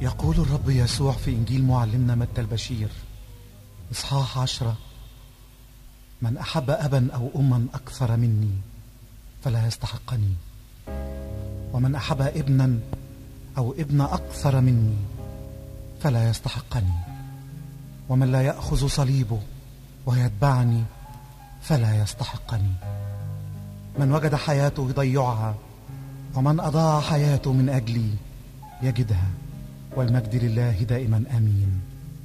يقول الرب يسوع في إنجيل معلمنا متى البشير إصحاح 10: من أحب أبا أو أما أكثر مني فلا يستحقني، ومن أحب ابنا أو ابنة أكثر مني فلا يستحقني، ومن لا يأخذ صليبه ويتبعني فلا يستحقني. من وجد حياته يضيعها، ومن أضاع حياته من أجلي يجدها، والمجد لله دائما آمين.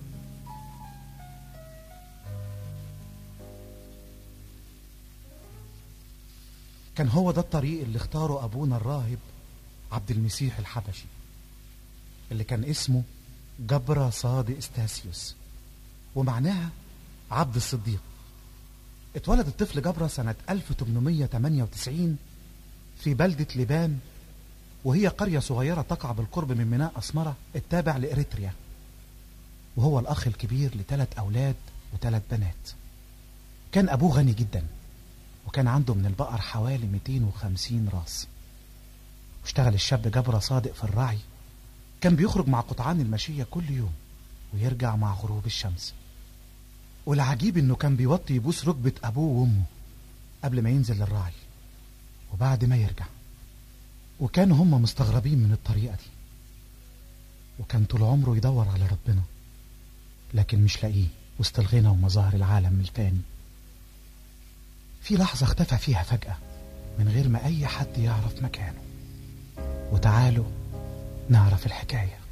كان هو ده الطريق اللي اختاره أبونا الراهب عبد المسيح الحبشي، اللي كان اسمه جبرة صادق استاسيوس، ومعناها عبد الصديق. اتولد الطفل جبرة سنة 1898 في بلدة لبان، وهي قرية صغيرة تقع بالقرب من ميناء أسمرة التابع لإريتريا، وهو الأخ الكبير ل3 أولاد و3 بنات. كان أبوه غني جدا، وكان عنده من البقر حوالي 250 راس. واشتغل الشاب جبرة صادق في الرعي، كان بيخرج مع قطعان الماشية كل يوم ويرجع مع غروب الشمس. والعجيب انه كان بيوطي يبوس ركبة ابوه وامه قبل ما ينزل للرعي وبعد ما يرجع، وكانوا هم مستغربين من الطريقة دي. وكان طول عمره يدور على ربنا، لكن مش لاقيه وسط الغنى ومظاهر العالم الفاني. في لحظة اختفى فيها فجأة من غير ما أي حد يعرف مكانه. وتعالوا نعرف الحكاية.